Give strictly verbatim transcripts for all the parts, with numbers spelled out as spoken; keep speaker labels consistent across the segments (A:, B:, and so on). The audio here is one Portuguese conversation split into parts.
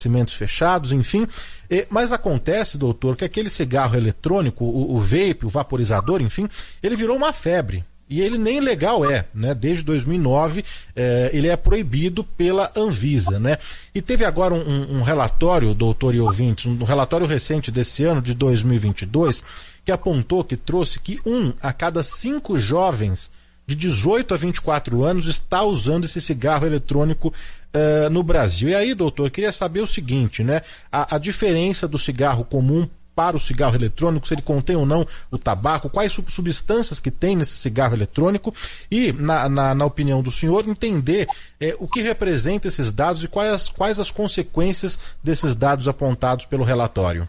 A: cimentos fechados, enfim. Mas acontece, doutor, que aquele cigarro eletrônico, o, o vape, o vaporizador, enfim, ele virou uma febre. E ele nem legal é, né? Desde dois mil e nove eh, ele é proibido pela Anvisa, né? E teve agora um, um relatório, doutor e ouvintes, um relatório recente desse ano, de dois mil e vinte e dois, que apontou, que trouxe que um a cada cinco jovens de dezoito a vinte e quatro anos está usando esse cigarro eletrônico uh, no Brasil. E aí, doutor, eu queria saber o seguinte, né? A, a diferença do cigarro comum para o cigarro eletrônico, se ele contém ou não o tabaco, quais substâncias que tem nesse cigarro eletrônico e, na, na, na opinião do senhor, entender é, o que representa esses dados e quais as, quais as consequências desses dados apontados pelo relatório.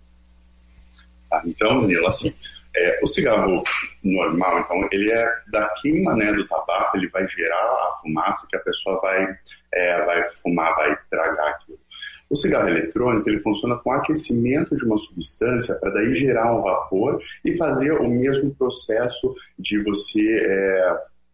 B: Ah, então, Danilo, assim, é, o cigarro normal, então, ele é da queima, né, do tabaco, ele vai gerar a fumaça que a pessoa vai, é, vai fumar, vai tragar aquilo. O cigarro eletrônico, ele funciona com aquecimento de uma substância para daí gerar um vapor e fazer o mesmo processo de você é,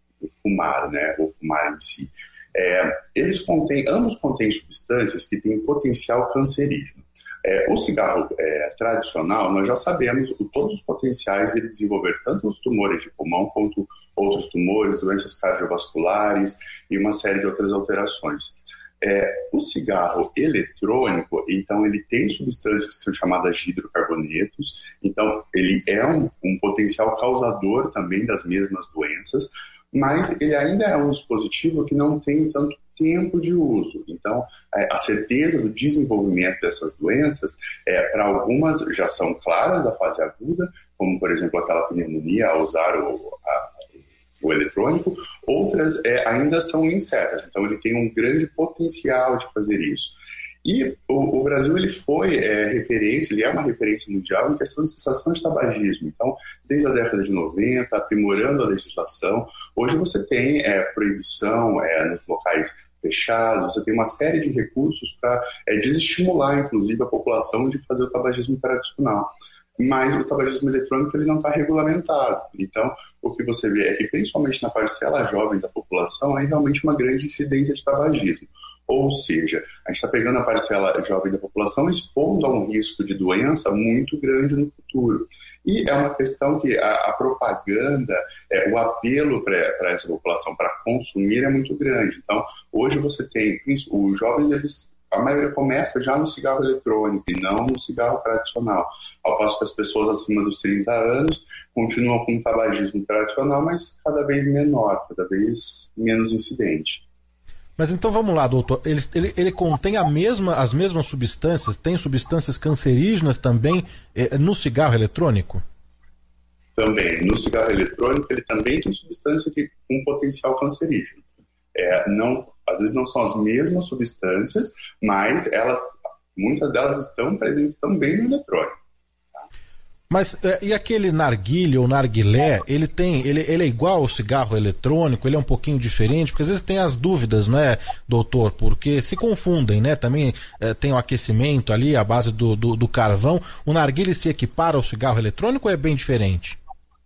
B: fumar, né, ou fumar em si. É, eles contêm, ambos contêm substâncias que têm potencial cancerígeno. É, o cigarro é, tradicional, nós já sabemos o, todos os potenciais de desenvolver tanto os tumores de pulmão quanto outros tumores, doenças cardiovasculares e uma série de outras alterações. É, o cigarro eletrônico, então, ele tem substâncias que são chamadas de hidrocarbonetos, então ele é um, um potencial causador também das mesmas doenças, mas ele ainda é um dispositivo que não tem tanto tempo de uso. Então, é, a certeza do desenvolvimento dessas doenças, é, para algumas já são claras da fase aguda, como, por exemplo, aquela pneumonia ao usar o, a, o eletrônico, outras é, ainda são incertas, então ele tem um grande potencial de fazer isso. E o, o Brasil ele foi é, referência, ele é uma referência mundial em questão de cessação de tabagismo. Então, desde a década de noventa, aprimorando a legislação, hoje você tem é, proibição é, nos locais fechados, você tem uma série de recursos para é, desestimular, inclusive, a população de fazer o tabagismo tradicional. Mas o tabagismo eletrônico ele não está regulamentado. Então, o que você vê é que, principalmente na parcela jovem da população, é realmente uma grande incidência de tabagismo. Ou seja, a gente está pegando a parcela jovem da população expondo a um risco de doença muito grande no futuro. E é uma questão que a, a propaganda, é, o apelo para essa população para consumir é muito grande. Então, hoje você tem, os jovens, eles, a maioria começa já no cigarro eletrônico e não no cigarro tradicional. Ao passo que as pessoas acima dos trinta anos continuam com o tabagismo tradicional, mas cada vez menor, cada vez menos incidente.
A: Mas então vamos lá, doutor. Ele, ele, ele contém a mesma, as mesmas substâncias? Tem substâncias cancerígenas também eh, no cigarro eletrônico?
B: Também. No cigarro eletrônico ele também tem substância que, com potencial cancerígeno. É, não, às vezes não são as mesmas substâncias, mas elas, muitas delas estão presentes também no eletrônico.
A: Mas é, e aquele narguilé ou narguilé, ele tem, ele, ele é igual ao cigarro eletrônico, ele é um pouquinho diferente, porque às vezes tem as dúvidas, não é, doutor? Porque se confundem, né? Também é, tem o aquecimento ali, a base do, do, do carvão. O narguilé se equipara ao cigarro eletrônico ou é bem diferente?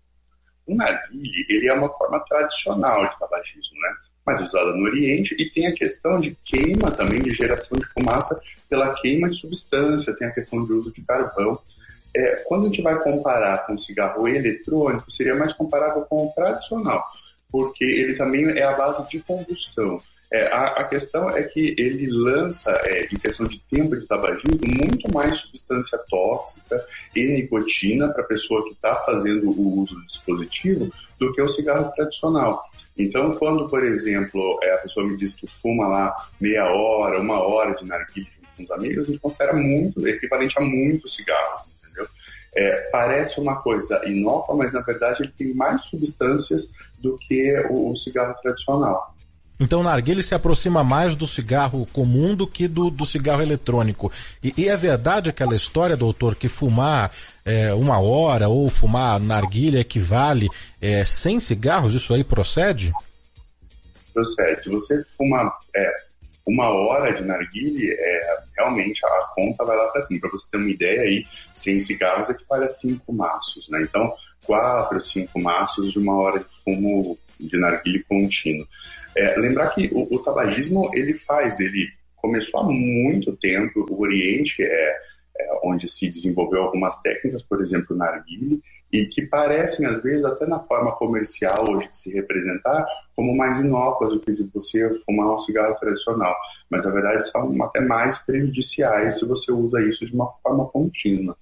B: O narguilé, ele é uma forma tradicional de tabagismo, né? Mas usada no Oriente, e tem a questão de queima também, de geração de fumaça pela queima de substância, tem a questão de uso de carvão. É, quando a gente vai comparar com o cigarro eletrônico, seria mais comparável com o tradicional, porque ele também é a base de combustão. É, a, a questão é que ele lança, é, em questão de tempo de tabagismo, muito mais substância tóxica e nicotina para a pessoa que está fazendo o uso do dispositivo do que o cigarro tradicional. Então, quando, por exemplo, é, a pessoa me diz que fuma lá meia hora, uma hora de narguilé com os amigos, a gente considera muito, equivalente a muitos cigarros. É, parece uma coisa inócua, mas na verdade ele tem mais substâncias do que o, o cigarro tradicional.
A: Então o narguilé se aproxima mais do cigarro comum do que do, do cigarro eletrônico. E, e é verdade aquela história, doutor, que fumar é, uma hora ou fumar narguilé equivale é, cem cigarros? Isso aí procede?
B: Procede. Se você fuma é, uma hora de narguilé, é, realmente a conta vai lá para cima. Para você ter uma ideia, aí, cem cigarros equivale a cinco maços, né? Então, quatro, cinco maços de uma hora de fumo de narguilé contínuo. É, lembrar que o, o tabagismo, ele faz, ele começou há muito tempo. O Oriente é, é onde se desenvolveu algumas técnicas, por exemplo, o narguilé, e que parecem, às vezes, até na forma comercial hoje de se representar, como mais inócuas do que de você fumar um cigarro tradicional. Mas, na verdade, são até mais prejudiciais se você usa isso de uma forma contínua.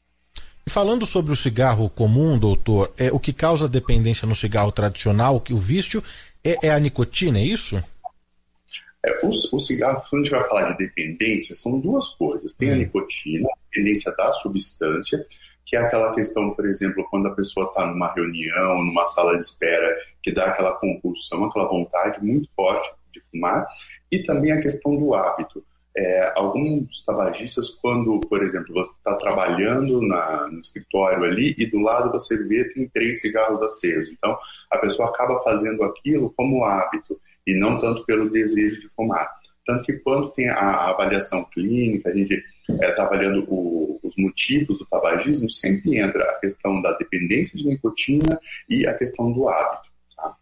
A: Falando sobre o cigarro comum, doutor, é, o que causa dependência no cigarro tradicional, que o vício, é, é a nicotina, é isso?
B: É, o, o cigarro, quando a gente vai falar de dependência, são duas coisas. Tem hum. a nicotina, a dependência da substância, que é aquela questão, por exemplo, quando a pessoa está numa reunião, numa sala de espera, que dá aquela compulsão, aquela vontade muito forte de fumar, e também a questão do hábito. É, alguns tabagistas, quando, por exemplo, você está trabalhando na, no escritório ali e do lado você vê tem três cigarros acesos. Então, a pessoa acaba fazendo aquilo como hábito e não tanto pelo desejo de fumar. Tanto que quando tem a, a avaliação clínica, a gente está é, avaliando o, os motivos do tabagismo, sempre entra a questão da dependência de nicotina e a questão do hábito.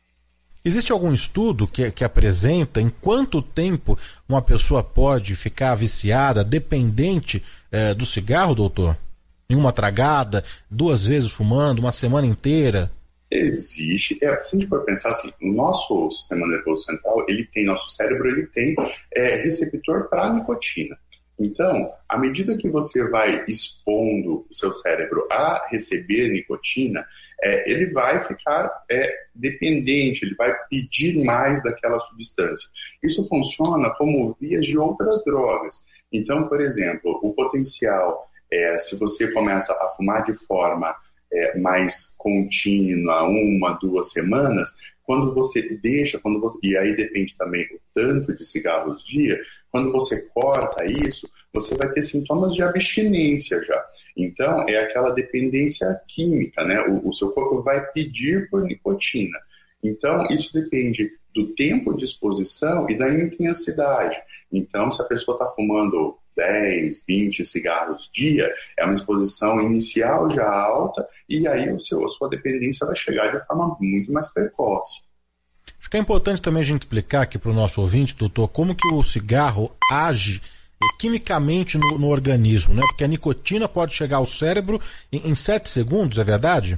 A: Existe algum estudo que, que apresenta em quanto tempo uma pessoa pode ficar viciada, dependente é, do cigarro, doutor? Em uma tragada, duas vezes fumando, uma semana inteira?
B: Existe. É, se a gente for pensar assim, o nosso sistema nervoso central, ele tem, nosso cérebro, ele tem é, receptor para nicotina. Então, à medida que você vai expondo o seu cérebro a receber nicotina, é, ele vai ficar é, dependente, ele vai pedir mais daquela substância. Isso funciona como vias de outras drogas. Então, por exemplo, o potencial, é, se você começa a fumar de forma é, mais contínua, uma, duas semanas, quando você deixa, quando você, e aí depende também o tanto de cigarros dia, quando você corta isso, você vai ter sintomas de abstinência já. Então, é aquela dependência química, né? O, o seu corpo vai pedir por nicotina. Então, isso depende do tempo de exposição e da intensidade. Então, se a pessoa está fumando dez, vinte cigarros dia, é uma exposição inicial já alta, e aí o seu, a sua dependência vai chegar de forma muito mais precoce.
A: Acho que é importante também a gente explicar aqui para o nosso ouvinte, doutor, como que o cigarro age quimicamente no, no organismo, né? Porque a nicotina pode chegar ao cérebro em, em sete segundos, é verdade?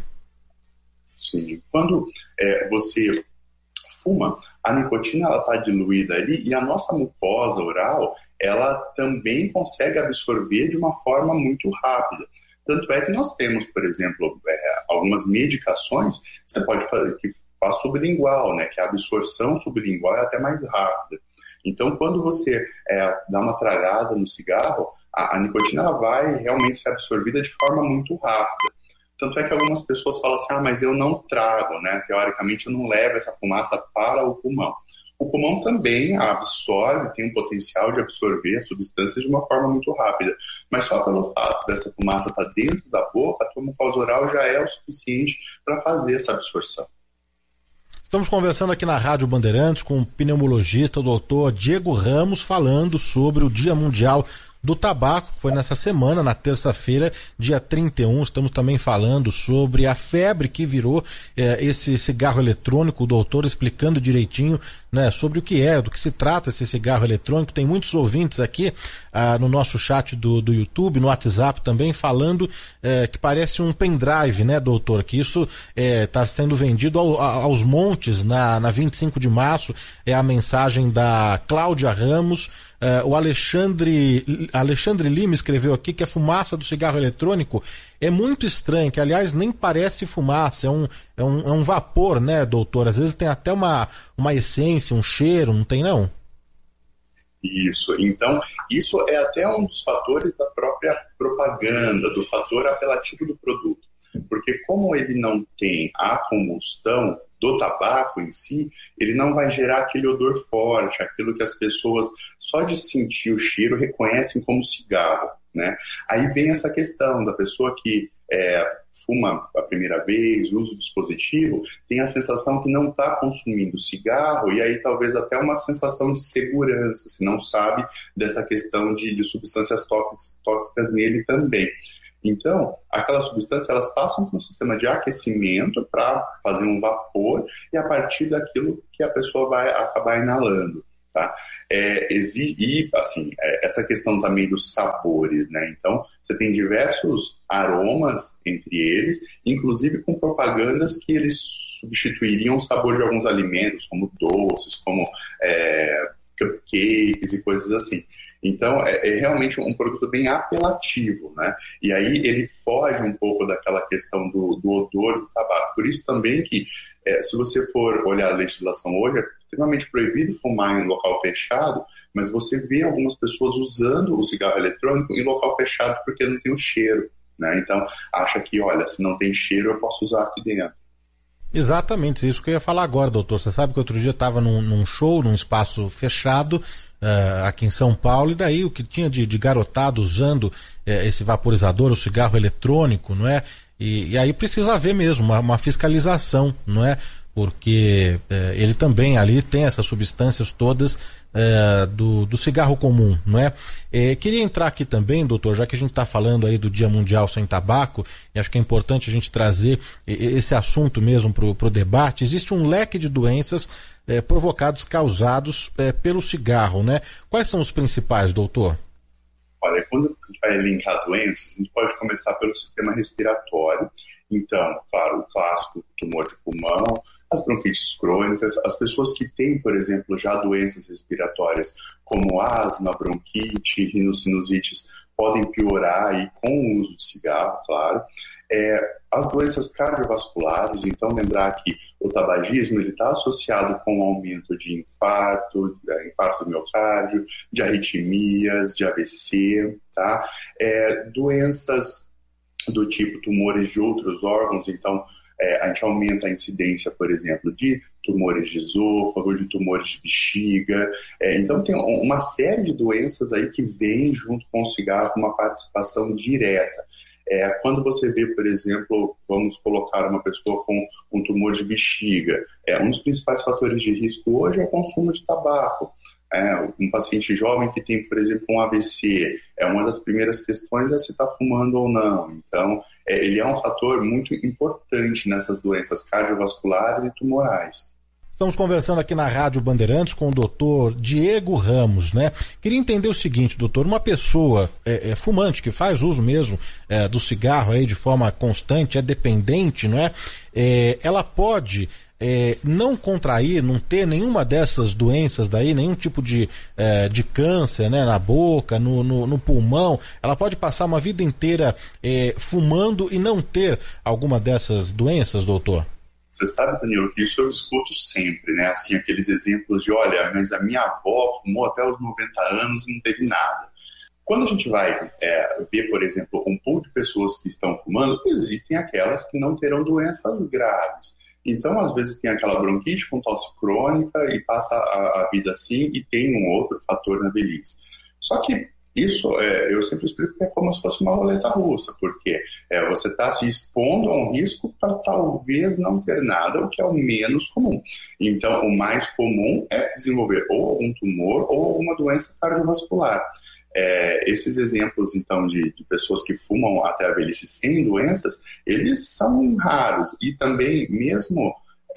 B: Sim. Quando é, você fuma, a nicotina está diluída ali e a nossa mucosa oral, ela também consegue absorver de uma forma muito rápida. Tanto é que nós temos, por exemplo, é, algumas medicações que você pode fazer, que faz sublingual, né? Que a absorção sublingual é até mais rápida. Então, quando você é, dá uma tragada no cigarro, a, a nicotina ela vai realmente ser absorvida de forma muito rápida. Tanto é que algumas pessoas falam assim, ah, mas eu não trago, né? Teoricamente, eu não levo essa fumaça para o pulmão. O pulmão também absorve, tem um potencial de absorver a substância de uma forma muito rápida. Mas só pelo fato dessa fumaça estar dentro da boca, a tua mucosa oral já é o suficiente para fazer essa absorção.
A: Estamos conversando aqui na Rádio Bandeirantes com o pneumologista, o doutor Diego Ramos, falando sobre o Dia Mundial do Tabaco, que foi nessa semana, na terça-feira, dia trinta e um. Estamos também falando sobre a febre que virou eh, esse cigarro eletrônico, o doutor explicando direitinho, né, sobre o que é, do que se trata esse cigarro eletrônico. Tem muitos ouvintes aqui ah, no nosso chat do, do YouTube, no WhatsApp também, falando eh, que parece um pendrive, né, doutor? Que isso está eh, sendo vendido ao, a, aos montes na, na vinte e cinco de março. É a mensagem da Cláudia Ramos. Uh, o Alexandre, Alexandre Lima escreveu aqui que a fumaça do cigarro eletrônico é muito estranha, que aliás nem parece fumaça, é um, é um, é um vapor, né, doutor? Às vezes tem até uma, uma essência, um cheiro, não tem não?
B: Isso, então isso é até um dos fatores da própria propaganda, do fator apelativo do produto. Porque como ele não tem a combustão do tabaco em si, ele não vai gerar aquele odor forte, aquilo que as pessoas, só de sentir o cheiro, reconhecem como cigarro, né? Aí vem essa questão da pessoa que é, fuma a primeira vez, usa o dispositivo, tem a sensação que não está consumindo cigarro, e aí talvez até uma sensação de segurança, se não sabe dessa questão de, de substâncias tóxicas, tóxicas nele também. Então, aquelas substâncias, elas passam por um sistema de aquecimento para fazer um vapor e a partir daquilo que a pessoa vai acabar inalando. tá? É, e, assim, é, essa questão também dos sabores, né? Então, você tem diversos aromas entre eles, inclusive com propagandas que eles substituiriam o sabor de alguns alimentos, como doces, como é, cupcakes e coisas assim. Então, é, é realmente um produto bem apelativo, né? E aí ele foge um pouco daquela questão do, do odor do tabaco. Por isso também que, é, se você for olhar a legislação hoje, é extremamente proibido fumar em um local fechado, mas você vê algumas pessoas usando o cigarro eletrônico em local fechado porque não tem o cheiro, né? Então, acha que, olha, se não tem cheiro, eu posso usar aqui dentro.
A: Exatamente, é isso que eu ia falar agora, doutor. Você sabe que outro dia eu estava num, num show, num espaço fechado, uh, aqui em São Paulo, e daí o que tinha de, de garotado usando uh, esse vaporizador, o cigarro eletrônico, não é? E, e aí precisa haver mesmo uma, uma fiscalização, não é? Porque uh, ele também ali tem essas substâncias todas uh, do, do cigarro comum, não é? Eh, queria entrar aqui também, doutor, já que a gente está falando aí do Dia Mundial Sem Tabaco, e acho que é importante a gente trazer esse assunto mesmo para o debate. Existe um leque de doenças eh, provocados, causados eh, pelo cigarro, né? Quais são os principais, doutor?
B: Olha, quando a gente vai elencar doenças, a gente pode começar pelo sistema respiratório. Então, claro, o clássico tumor de pulmão, as bronquites crônicas, as pessoas que têm, por exemplo, já doenças respiratórias como asma, bronquite, rinossinusites, podem piorar aí com o uso de cigarro, claro. É, as doenças cardiovasculares, então lembrar que o tabagismo está associado com o aumento de infarto, de infarto do miocárdio, de arritmias, de A V C, tá? É, doenças do tipo tumores de outros órgãos, então é, a gente aumenta a incidência, por exemplo, de tumores de esôfago, de tumores de bexiga. É, então tem uma série de doenças aí que vêm junto com o cigarro com uma participação direta. É, quando você vê, por exemplo, vamos colocar uma pessoa com um tumor de bexiga, é, um dos principais fatores de risco hoje é o consumo de tabaco. É, um paciente jovem que tem, por exemplo, um A V C, é uma das primeiras questões é se está fumando ou não. Então, é, ele é um fator muito importante nessas doenças cardiovasculares e tumorais.
A: Estamos conversando aqui na Rádio Bandeirantes com o doutor Diego Ramos, né? Queria entender o seguinte, doutor, uma pessoa é, é, fumante, que faz uso mesmo é, do cigarro aí de forma constante, é dependente, não é? É, ela pode... É, não contrair, não ter nenhuma dessas doenças daí, nenhum tipo de, é, de câncer, né, na boca, no, no, no pulmão, ela pode passar uma vida inteira é, fumando e não ter alguma dessas doenças, doutor?
B: Você sabe, Danilo, que isso eu escuto sempre, né, assim, aqueles exemplos de, olha, mas a minha avó fumou até os noventa anos e não teve nada. Quando a gente vai é, ver, por exemplo, um pool de pessoas que estão fumando, existem aquelas que não terão doenças graves. Então, às vezes, tem aquela bronquite com tosse crônica e passa a, a vida assim e tem um outro fator na velhice. Só que isso, é, eu sempre explico que é como se fosse uma roleta russa, porque é, você está se expondo a um risco para talvez não ter nada, o que é o menos comum. Então, o mais comum é desenvolver ou algum tumor ou alguma doença cardiovascular. É, esses exemplos, então, de, de pessoas que fumam até a velhice sem doenças, eles são raros. E também, mesmo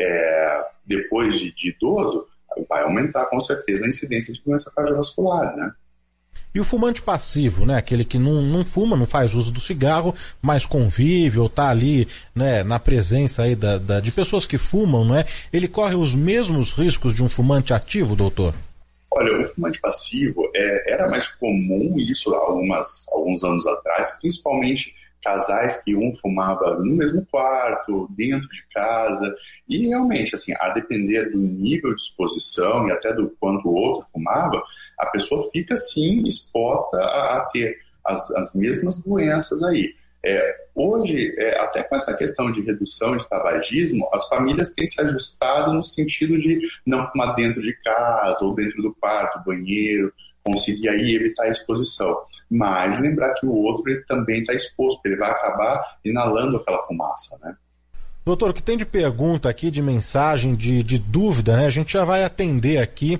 B: é, depois de, de idoso, vai aumentar, com certeza, a incidência de doença cardiovascular, né?
A: E o fumante passivo, né? Aquele que não, não fuma, não faz uso do cigarro, mas convive ou está ali, né, na presença aí da, da, de pessoas que fumam, não é? Ele corre os mesmos riscos de um fumante ativo, doutor?
B: Olha, o fumante passivo é, era mais comum isso há algumas, alguns anos atrás, principalmente casais que um fumava no mesmo quarto, dentro de casa, e realmente, assim, a depender do nível de exposição e até do quanto o outro fumava, a pessoa fica, sim, exposta a, a ter as, as mesmas doenças aí. É, hoje, é, até com essa questão de redução de tabagismo, as famílias têm se ajustado no sentido de não fumar dentro de casa ou dentro do quarto, banheiro, conseguir aí evitar a exposição. Mas lembrar que o outro ele também está exposto, ele vai acabar inalando aquela fumaça, né?
A: Doutor, o que tem de pergunta aqui, de mensagem, de, de dúvida, né? A gente já vai atender aqui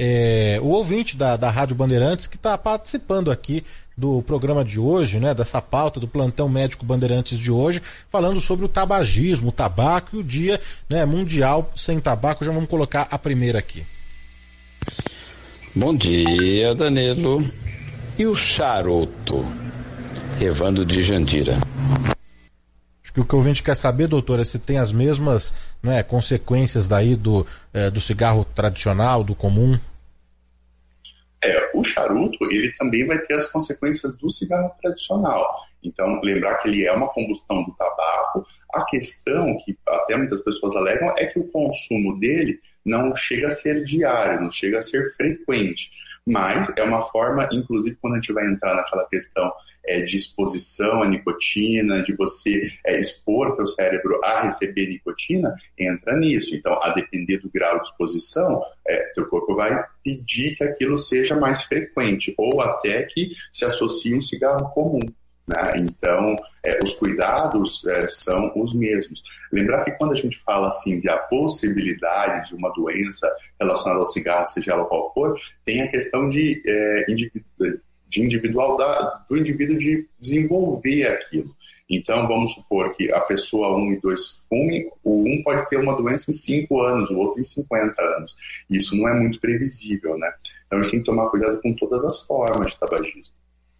A: é, o ouvinte da, da Rádio Bandeirantes que está participando aqui do programa de hoje, né, dessa pauta do Plantão Médico Bandeirantes de hoje, falando sobre o tabagismo, o tabaco e o Dia, né, Mundial Sem Tabaco. Já vamos colocar a primeira aqui.
C: Bom dia, Danilo. E o charuto? Evandro de Jandira.
A: Acho que o que o ouvinte quer saber, doutor, é se tem as mesmas, né, consequências daí do, é, do cigarro tradicional, do comum.
B: É, o charuto, ele também vai ter as consequências do cigarro tradicional. Então, lembrar que ele é uma combustão do tabaco. A questão que até muitas pessoas alegam é que o consumo dele não chega a ser diário, não chega a ser frequente. Mas é uma forma, inclusive quando a gente vai entrar naquela questão é, de exposição à nicotina, de você é, expor teu cérebro a receber nicotina, entra nisso. Então, a depender do grau de exposição, é, teu corpo vai pedir que aquilo seja mais frequente, ou até que se associe um cigarro comum. Né? Então, é, os cuidados é, são os mesmos. Lembrar que quando a gente fala assim de a possibilidade de uma doença relacionada ao cigarro, seja ela qual for, tem a questão de, é, individu de individual da, do indivíduo de desenvolver aquilo. Então, vamos supor que a pessoa um e dois fumem, o um pode ter uma doença em cinco anos, o outro em cinquenta anos. Isso não é muito previsível, né? Então, a gente tem que tomar cuidado com todas as formas de tabagismo.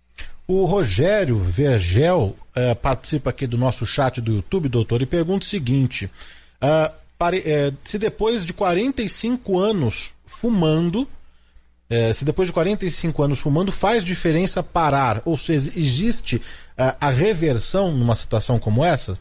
A: O Rogério Vergel uh, participa aqui do nosso chat do YouTube, doutor, e pergunta o seguinte: uh, pare, uh, se depois de quarenta e cinco anos fumando, uh, se depois de quarenta e cinco anos fumando, faz diferença parar? Ou seja, existe uh, a reversão numa situação como essa?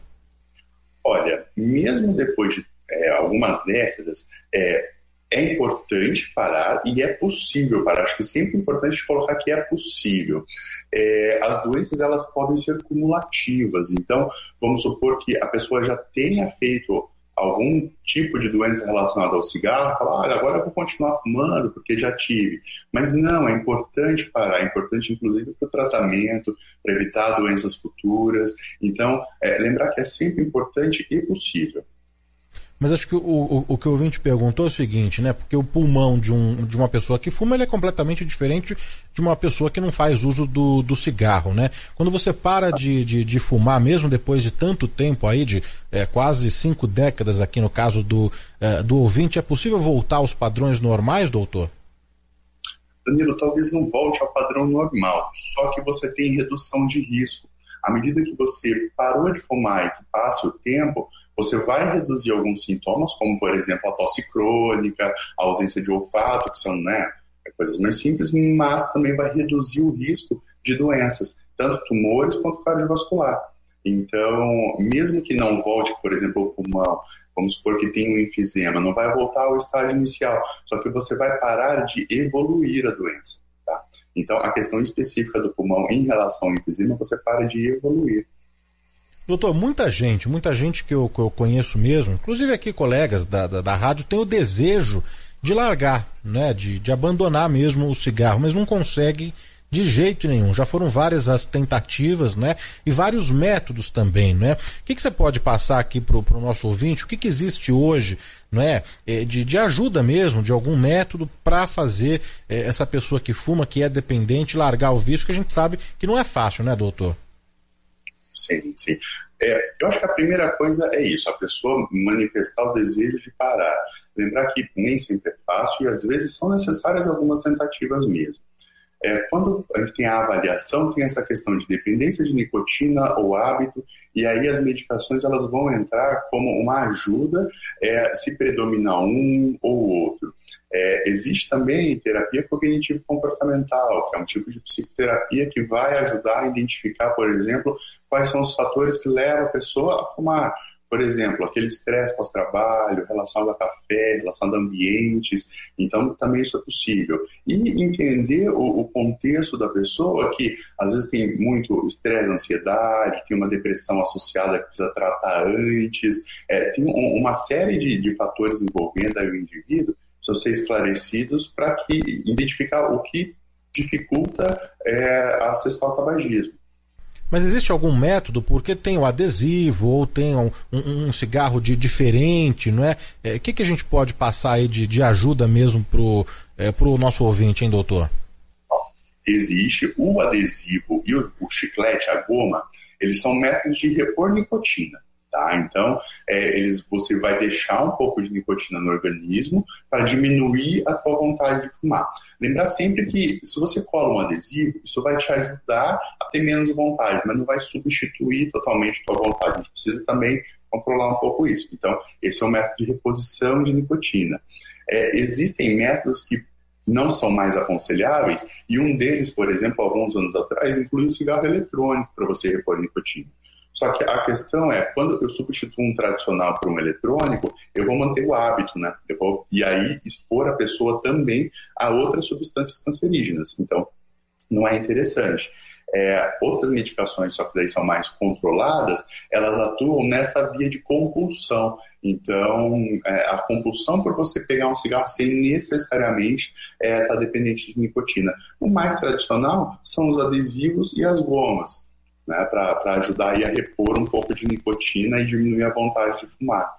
B: Olha, mesmo depois de é, algumas décadas, é, é importante parar e é possível parar. Acho que sempre é importante colocar que é possível. É, as doenças elas podem ser cumulativas, então vamos supor que a pessoa já tenha feito algum tipo de doença relacionada ao cigarro, fala, ah, agora eu vou continuar fumando porque já tive, mas não, é importante parar, é importante inclusive para o tratamento, para evitar doenças futuras, então é, lembrar que é sempre importante e possível.
A: Mas acho que o, o, o que o ouvinte perguntou é o seguinte, né? Porque o pulmão de, um, de uma pessoa que fuma ele é completamente diferente de uma pessoa que não faz uso do, do cigarro, né? Quando você para de, de, de fumar, mesmo depois de tanto tempo aí, de é, quase cinco décadas aqui no caso do, é, do ouvinte, é possível voltar aos padrões normais, doutor?
B: Danilo, talvez não volte ao padrão normal, só que você tem redução de risco. À medida que você parou de fumar e que passa o tempo, você vai reduzir alguns sintomas, como, por exemplo, a tosse crônica, a ausência de olfato, que são, né, coisas mais simples, mas também vai reduzir o risco de doenças, tanto tumores quanto cardiovascular. Então, mesmo que não volte, por exemplo, o pulmão, vamos supor que tem um enfisema, não vai voltar ao estágio inicial, só que você vai parar de evoluir a doença. Tá? Então, a questão específica do pulmão em relação ao enfisema, você para de evoluir.
A: Doutor, muita gente, muita gente que eu, que eu conheço mesmo, inclusive aqui colegas da, da, da rádio, tem o desejo de largar, né, de, de abandonar mesmo o cigarro, mas não consegue de jeito nenhum. Já foram várias as tentativas, né, e vários métodos também, né? O que, que você pode passar aqui para o nosso ouvinte? O que, que existe hoje, né, de, de ajuda mesmo, de algum método para fazer eh, essa pessoa que fuma, que é dependente, largar o vício, que a gente sabe que não é fácil, né, doutor?
B: Sim, sim. É, eu acho que a primeira coisa é isso, a pessoa manifestar o desejo de parar. Lembrar que nem sempre é fácil e às vezes são necessárias algumas tentativas mesmo. É, quando a gente tem a avaliação, tem essa questão de dependência de nicotina ou hábito, e aí as medicações elas vão entrar como uma ajuda é, se predominar um ou outro. É, existe também terapia cognitivo-comportamental, que é um tipo de psicoterapia que vai ajudar a identificar, por exemplo, quais são os fatores que levam a pessoa a fumar. Por exemplo, aquele estresse pós-trabalho, relacionado a café, relacionado a ambientes. Então, também isso é possível. E entender o, o contexto da pessoa, que às vezes tem muito estresse, ansiedade, tem uma depressão associada que precisa tratar antes. É, tem um, uma série de, de fatores envolvendo aí o indivíduo, precisam ser esclarecidos para que identificar o que dificulta é, acessar o tabagismo.
A: Mas existe algum método, porque tem o adesivo ou tem um, um, um cigarro de diferente, não é? O é, que, que a gente pode passar aí de, de ajuda mesmo pro, é, pro nosso ouvinte, hein, doutor?
B: Existe o adesivo e o, o chiclete, a goma, eles são métodos de repor nicotina. Tá? Então, é, eles, você vai deixar um pouco de nicotina no organismo para diminuir a tua vontade de fumar. Lembrar sempre que se você cola um adesivo, isso vai te ajudar a ter menos vontade, mas não vai substituir totalmente a tua vontade. A gente precisa também controlar um pouco isso. Então, esse é o método de reposição de nicotina. É, existem métodos que não são mais aconselháveis, e um deles, por exemplo, alguns anos atrás, inclui o cigarro eletrônico para você repor nicotina. Só que a questão é, quando eu substituo um tradicional por um eletrônico, eu vou manter o hábito, né? Eu vou, e aí expor a pessoa também a outras substâncias cancerígenas. Então, não é interessante. É, outras medicações, só que daí são mais controladas, elas atuam nessa via de compulsão. Então, é, a compulsão por você pegar um cigarro sem necessariamente estar é, tá dependente de nicotina. O mais tradicional são os adesivos e as gomas, né, para ajudar aí a repor um pouco de nicotina e diminuir a vontade de fumar.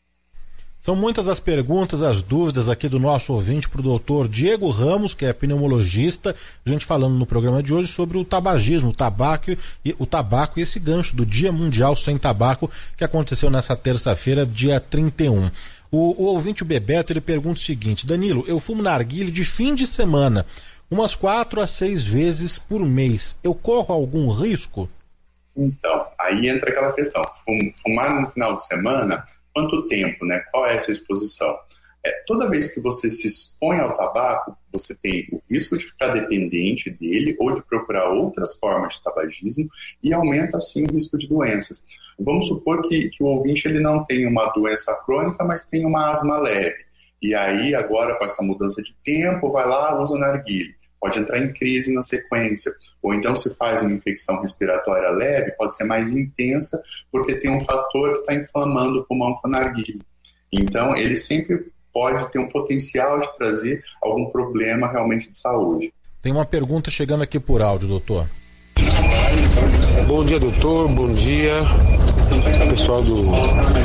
A: São muitas as perguntas, as dúvidas aqui do nosso ouvinte para o doutor Diego Ramos, que é pneumologista, a gente falando no programa de hoje sobre o tabagismo, o tabaco e, o tabaco e esse gancho do Dia Mundial Sem Tabaco, que aconteceu nessa terça-feira, dia trinta e um. O, o ouvinte, o Bebeto, ele pergunta o seguinte: Danilo, eu fumo narguilé de fim de semana, umas quatro a seis vezes por mês. Eu corro algum risco?
B: Então, aí entra aquela questão. Fumar no final de semana, quanto tempo, né? Qual é essa exposição? É, toda vez que você se expõe ao tabaco, você tem o risco de ficar dependente dele ou de procurar outras formas de tabagismo e aumenta, assim, o risco de doenças. Vamos supor que, que o ouvinte ele não tem uma doença crônica, mas tem uma asma leve. E aí, agora, com essa mudança de tempo, vai lá, usa narguilé. Pode entrar em crise na sequência. Ou então, se faz uma infecção respiratória leve, pode ser mais intensa, porque tem um fator que está inflamando o pulmão com a narguilé. Então, ele sempre pode ter um potencial de trazer algum problema realmente de saúde.
A: Tem uma pergunta chegando aqui por áudio, doutor.
D: Bom dia, doutor. Bom dia, pessoal do, do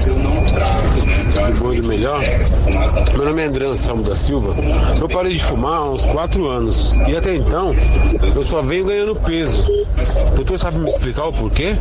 D: Bom de Melhor. Meu nome é André Anselmo da Silva. Eu parei de fumar há uns quatro anos e até então eu só venho ganhando peso. O doutor sabe me explicar o porquê?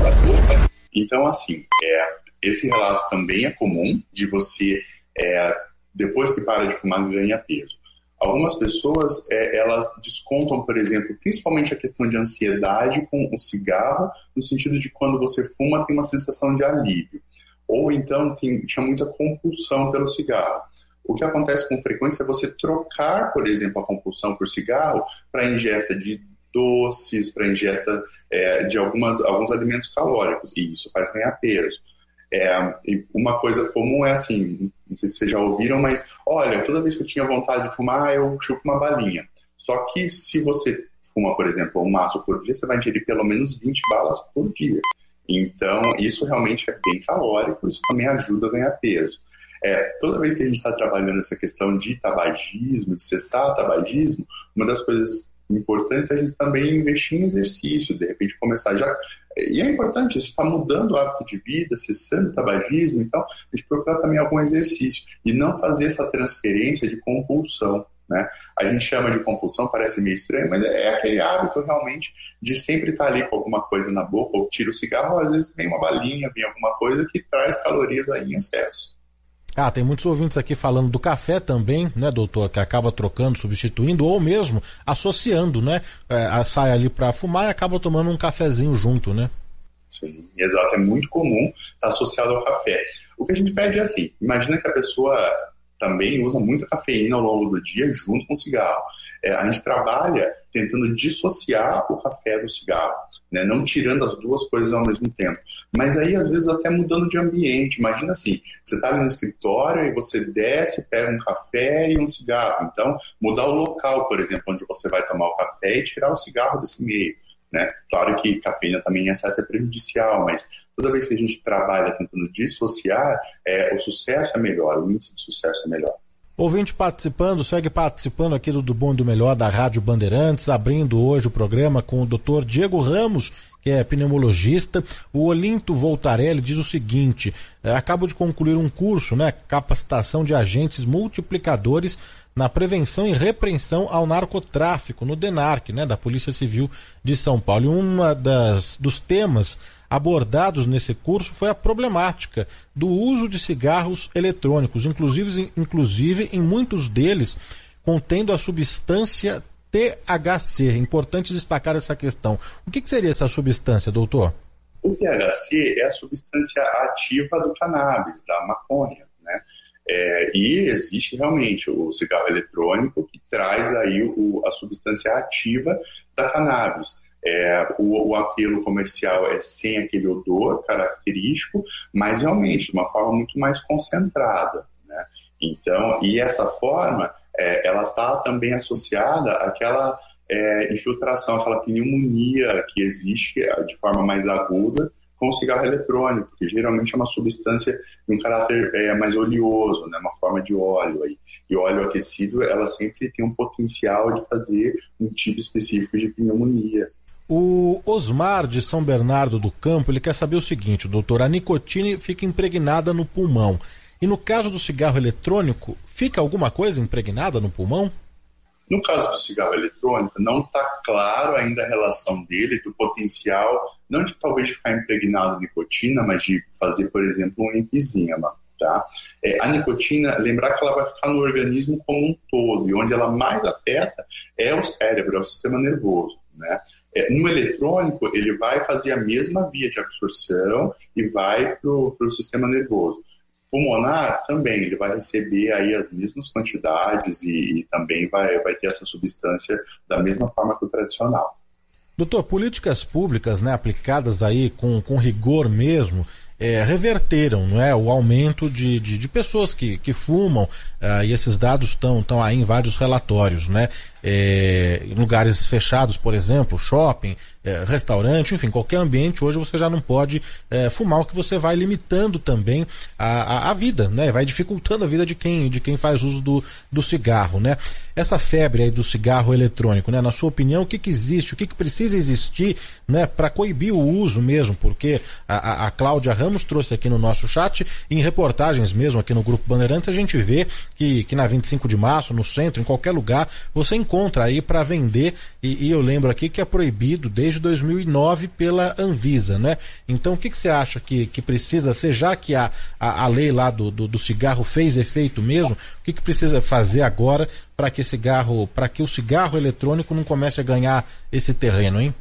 B: Então, assim, é, esse relato também é comum de você, é, depois que para de fumar, ganha peso. Algumas pessoas, é, elas descontam, por exemplo, principalmente a questão de ansiedade com o cigarro, no sentido de quando você fuma tem uma sensação de alívio. Ou então tem, tinha muita compulsão pelo cigarro. O que acontece com frequência é você trocar, por exemplo, a compulsão por cigarro para ingesta de doces, para ingesta é, de algumas, alguns alimentos calóricos, e isso faz ganhar peso. É, uma coisa comum é assim, não sei se vocês já ouviram, mas olha, toda vez que eu tinha vontade de fumar, eu chupo uma balinha. Só que se você fuma, por exemplo, um maço por dia, você vai ingerir pelo menos vinte balas por dia. Então, isso realmente é bem calórico, isso também ajuda a ganhar peso. É, toda vez que a gente está trabalhando essa questão de tabagismo, de cessar tabagismo, uma das coisas importantes é a gente também investir em exercício, de repente começar já... E é importante, isso está mudando o hábito de vida, cessando o tabagismo, então a gente procurar também algum exercício e não fazer essa transferência de compulsão, né? A gente chama de compulsão, parece meio estranho, mas é aquele hábito realmente de sempre estar ali com alguma coisa na boca, ou tira o cigarro, ou às vezes vem uma balinha, vem alguma coisa que traz calorias aí em excesso.
A: Ah, tem muitos ouvintes aqui falando do café também, né, doutor, que acaba trocando, substituindo, ou mesmo associando, né, é, sai ali para fumar e acaba tomando um cafezinho junto, né?
B: Sim, exato, é muito comum estar associado ao café. O que a gente pede é assim, imagina que a pessoa também usa muita cafeína ao longo do dia junto com o cigarro. É, a gente trabalha tentando dissociar o café do cigarro, né? Não tirando as duas coisas ao mesmo tempo. Mas aí, às vezes, até mudando de ambiente. Imagina assim, você está ali no escritório e você desce, pega um café e um cigarro. Então, mudar o local, por exemplo, onde você vai tomar o café e tirar o cigarro desse meio, né? Claro que cafeína também em excesso é prejudicial, mas toda vez que a gente trabalha tentando dissociar, é, o sucesso é melhor, o índice de sucesso é melhor.
A: Ouvinte participando, segue participando aqui do, do Bom e do Melhor da Rádio Bandeirantes, abrindo hoje o programa com o doutor Diego Ramos, que é pneumologista. O Olinto Voltarelli diz o seguinte: é, acabo de concluir um curso, né, capacitação de agentes multiplicadores na prevenção e repreensão ao narcotráfico, no DENARC, né, da Polícia Civil de São Paulo. E um dos temas abordados nesse curso foi a problemática do uso de cigarros eletrônicos, inclusive, inclusive em muitos deles contendo a substância T H C. É importante destacar essa questão. O que, que seria essa substância, doutor?
B: O T H C é a substância ativa do cannabis, da maconha, né? É, e existe realmente o cigarro eletrônico que traz aí o, a substância ativa da cannabis. É, o, o apelo comercial é sem aquele odor característico, mas realmente de uma forma muito mais concentrada, né? Então, e essa forma, é, ela está também associada àquela é, infiltração, aquela pneumonia que existe de forma mais aguda com o cigarro eletrônico, que geralmente é uma substância de um caráter é, mais oleoso, né, uma forma de óleo. Aí. E óleo aquecido, ela sempre tem um potencial de fazer um tipo específico de pneumonia.
A: O Osmar de São Bernardo do Campo, ele quer saber o seguinte, doutor, a nicotina fica impregnada no pulmão. E no caso do cigarro eletrônico, fica alguma coisa impregnada no pulmão?
B: No caso do cigarro eletrônico, não está claro ainda a relação dele, do potencial, não de talvez ficar impregnado de nicotina, mas de fazer, por exemplo, um enfisema. Tá? É, a nicotina, lembrar que ela vai ficar no organismo como um todo, e onde ela mais afeta é o cérebro, é o sistema nervoso. Né? É, no eletrônico, ele vai fazer a mesma via de absorção e vai para o sistema nervoso. Pulmonar também, ele vai receber aí as mesmas quantidades e, e também vai, vai ter essa substância da mesma forma que o tradicional.
A: Doutor, políticas públicas, né, aplicadas aí com, com rigor mesmo, é, reverteram, não é, o aumento de, de, de pessoas que, que fumam, uh, e esses dados estão estão aí em vários relatórios, né, é, em lugares fechados, por exemplo, shopping, é, restaurante, enfim, qualquer ambiente, hoje você já não pode é, fumar, o que você vai limitando também a, a, a vida, né, vai dificultando a vida de quem, de quem faz uso do, do cigarro, né. Essa febre aí do cigarro eletrônico, né, na sua opinião, o que que existe, o que que precisa existir, né, para coibir o uso mesmo, porque a, a, a Cláudia Ramos trouxe aqui no nosso chat, em reportagens mesmo aqui no Grupo Bandeirantes, a gente vê que, que na vinte e cinco de março, no centro, em qualquer lugar, você encontra aí para vender, e, e eu lembro aqui que é proibido desde dois mil e nove pela Anvisa, né? Então o que, que você acha que, que precisa ser, já que a, a, a lei lá do, do, do cigarro fez efeito mesmo, o que, que precisa fazer agora para que cigarro, para que o cigarro eletrônico não comece a ganhar esse terreno, hein?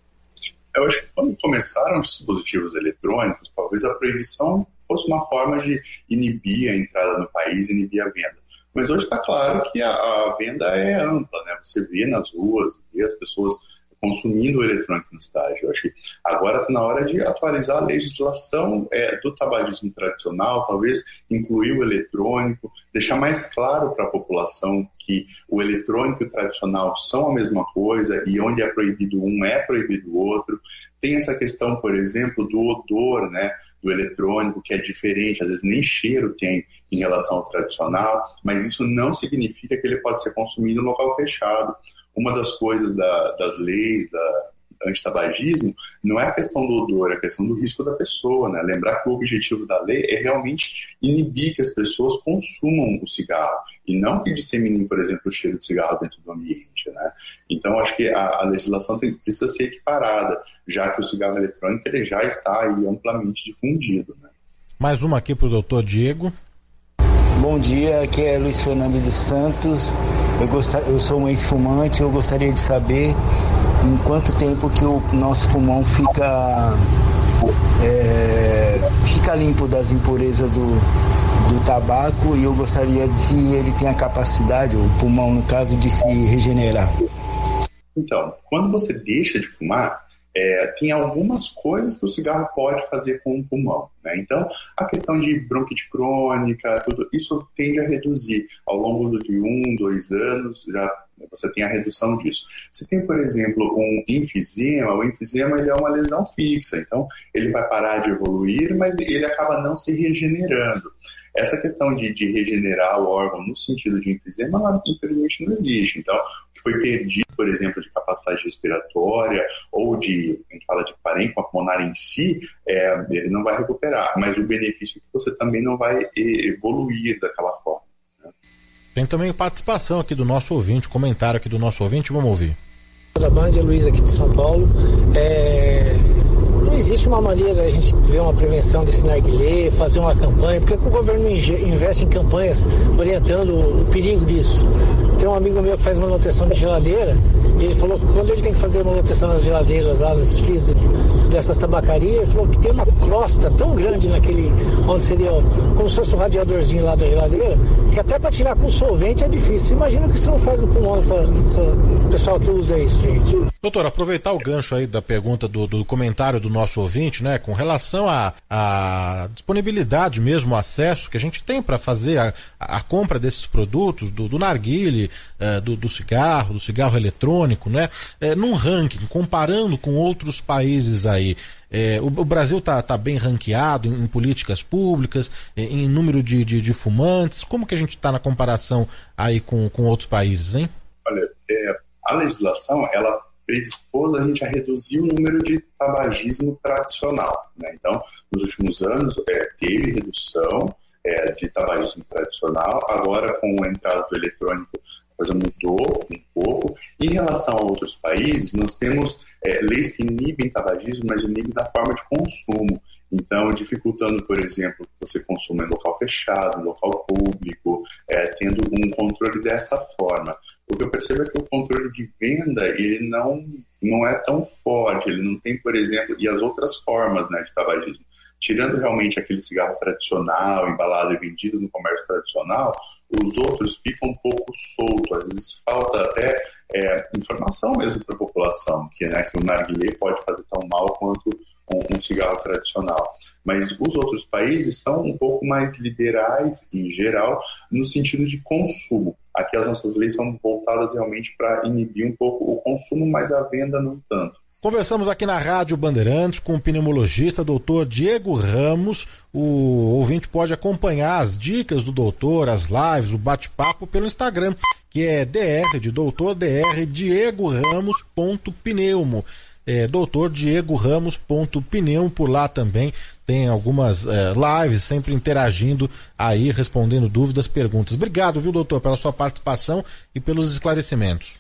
B: Eu acho que quando começaram os dispositivos eletrônicos, talvez a proibição fosse uma forma de inibir a entrada no país, inibir a venda. Mas hoje está claro que a, a venda é ampla, né? Você vê nas ruas, vê as pessoas consumindo o eletrônico na cidade. Eu acho que agora está na hora de atualizar a legislação é, do tabagismo tradicional, talvez incluir o eletrônico, deixar mais claro para a população que o eletrônico e o tradicional são a mesma coisa e onde é proibido um é proibido o outro. Tem essa questão, por exemplo, do odor, né, do eletrônico, que é diferente, às vezes nem cheiro tem em relação ao tradicional, mas isso não significa que ele pode ser consumido em local fechado. Uma das coisas da, das leis, da antitabagismo, não é a questão do odor, é a questão do risco da pessoa, né? Lembrar que o objetivo da lei é realmente inibir que as pessoas consumam o cigarro e não que disseminem, por exemplo, o cheiro de cigarro dentro do ambiente, né? Então, acho que a, a legislação tem, precisa ser equiparada, já que o cigarro eletrônico ele já está aí amplamente difundido, né?
A: Mais uma aqui para o doutor Diego.
E: Bom dia, aqui é Luiz Fernando dos Santos. Eu, gostar, eu sou um ex-fumante, eu gostaria de saber em quanto tempo que o nosso pulmão fica, é, fica limpo das impurezas do, do tabaco, e eu gostaria de se ele tem a capacidade, o pulmão no caso, de se regenerar.
B: Então, quando você deixa de fumar, É, tem algumas coisas que o cigarro pode fazer com o pulmão, né? Então, a questão de bronquite crônica, tudo isso tende a reduzir. Ao longo de um, dois anos, já você tem a redução disso. Se tem, por exemplo, um enfisema, o enfisema ele é uma lesão fixa, então ele vai parar de evoluir, mas ele acaba não se regenerando. Essa questão de, de regenerar o órgão no sentido de enfisema, ela, infelizmente, não existe. Então, o que foi perdido, por exemplo, de capacidade respiratória ou de, a gente fala de parênquima pulmonar em si, é, ele não vai recuperar. Mas o benefício é que você também não vai evoluir daquela forma, né?
A: Tem também participação aqui do nosso ouvinte, comentário aqui do nosso ouvinte, vamos ouvir.
F: Da Band, é Luiz aqui de São Paulo. É... Não existe uma maneira da gente ver uma prevenção desse narguilé, fazer uma campanha, porque o governo investe em campanhas orientando o perigo disso. Tem um amigo meu que faz manutenção de geladeira, e ele falou que quando ele tem que fazer manutenção nas geladeiras lá nos fios dessas tabacarias, ele falou que tem uma crosta tão grande naquele, onde seria como se fosse um radiadorzinho lá da geladeira, que até para tirar com solvente é difícil. Imagina o que isso não faz no pulmão, essa, essa pessoal que usa isso, gente.
A: Doutor, aproveitar o gancho aí da pergunta do, do comentário do nosso ouvinte, né, com relação à a, a disponibilidade mesmo, o acesso que a gente tem para fazer a, a compra desses produtos, do, do narguile, uh, do, do cigarro, do cigarro eletrônico, né, é, num ranking, comparando com outros países aí. É, o, o Brasil tá, tá bem ranqueado em, em políticas públicas, em, em número de, de, de fumantes. Como que a gente está na comparação aí com, com outros países, hein?
B: Olha, é, a legislação, ela predispôs a gente a reduzir o número de tabagismo tradicional, né? Então, nos últimos anos, é, teve redução é, de tabagismo tradicional. Agora, com a entrada do eletrônico, a coisa mudou um pouco. Em relação a outros países, nós temos é, leis que inibem tabagismo, mas inibem da forma de consumo. Então, dificultando, por exemplo, que você consuma em local fechado, em local público, é, tendo um controle dessa forma. O que eu percebo é que o controle de venda, ele não, não é tão forte, ele não tem, por exemplo, e as outras formas, né, de tabagismo. Tirando realmente aquele cigarro tradicional, embalado e vendido no comércio tradicional, os outros ficam um pouco soltos. Às vezes falta até é, informação mesmo para a população, que, né, que o narguilé pode fazer tão mal quanto um, um cigarro tradicional. Mas os outros países são um pouco mais liberais, em geral, no sentido de consumo. Aqui as nossas leis são voltadas realmente para inibir um pouco o consumo, mas a venda não tanto.
A: Conversamos aqui na Rádio Bandeirantes com o pneumologista doutor Diego Ramos. O ouvinte pode acompanhar as dicas do doutor, as lives, o bate-papo pelo Instagram, que é dr de doutor dr Diego Ramos ponto pneumo. É, doutor Diego Ramos ponto pneumo, por lá também tem algumas é, lives, sempre interagindo aí, respondendo dúvidas, perguntas. Obrigado, viu, doutor, pela sua participação e pelos esclarecimentos.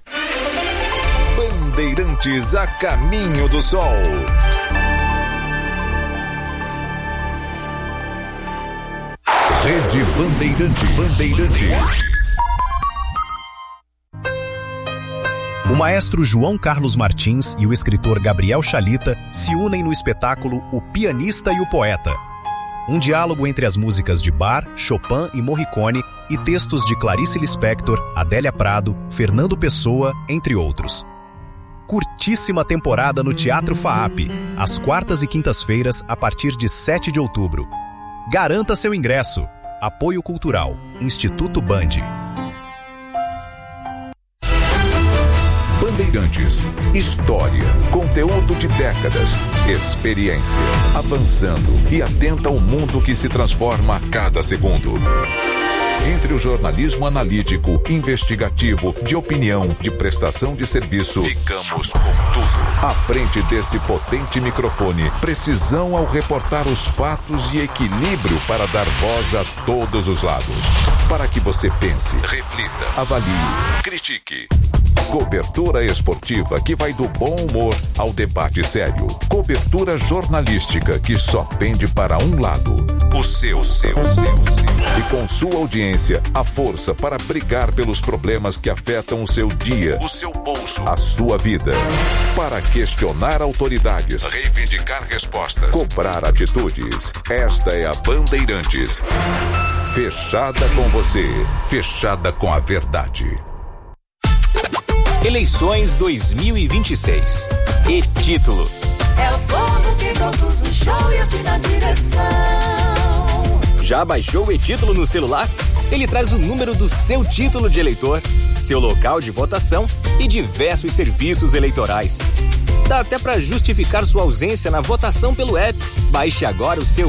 G: Bandeirantes a caminho do sol. Rede Bandeirantes. Bandeirantes.
H: O maestro João Carlos Martins e o escritor Gabriel Chalita se unem no espetáculo O Pianista e o Poeta. Um diálogo entre as músicas de Bach, Chopin e Morricone e textos de Clarice Lispector, Adélia Prado, Fernando Pessoa, entre outros. Curtíssima temporada no Teatro FAAP, às quartas e quintas-feiras, a partir de sete de outubro. Garanta seu ingresso. Apoio Cultural, Instituto Band.
G: Bandeirantes, história, conteúdo de décadas, experiência, avançando e atenta ao mundo que se transforma a cada segundo. Entre o jornalismo analítico, investigativo, de opinião, de prestação de serviço, ficamos com tudo. À frente desse potente microfone, precisão ao reportar os fatos e equilíbrio para dar voz a todos os lados. Para que você pense, reflita, avalie, critique. Cobertura esportiva que vai do bom humor ao debate sério. Cobertura jornalística que só pende para um lado. O seu, seu, seu, seu. E com sua audiência, a força para brigar pelos problemas que afetam o seu dia, o seu bolso, a sua vida. Para questionar autoridades, reivindicar respostas, cobrar atitudes. Esta é a Bandeirantes. Fechada com você, fechada com a verdade.
I: Eleições dois mil e vinte e seis. E título:
J: é o povo que produz o show e assina a direção.
I: Já baixou o e-título no celular? Ele traz o número do seu título de eleitor, seu local de votação e diversos serviços eleitorais. Dá até para justificar sua ausência na votação pelo app. Baixe agora o seu